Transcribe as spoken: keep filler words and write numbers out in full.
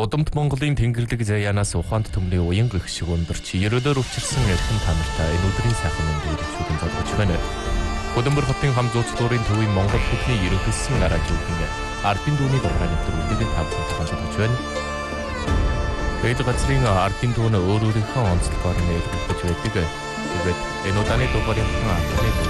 Удамт Монголын Тэнгэрлэг заяанаас ухаанд төмний уян гихшиг өндөрч ерөөлөөр өвчрсөн эрхэм танартай энэ өдрийн сайхан мэндийг шүтэн залгаж байна. Хөдөлмөр хотын хам зуучлуурын төвийн Монгол хотны ерөнхийлсөн араажуулгын ардын дүүний дургай нэвтрүүлэг үүдэгэ тавхан тавхалж байна. Бид газрын ардын дүүн өөр өөрийнхөө онцлогоор нээлгэж байдаг. Тэгээд энэ удааны дугаарынхан ардны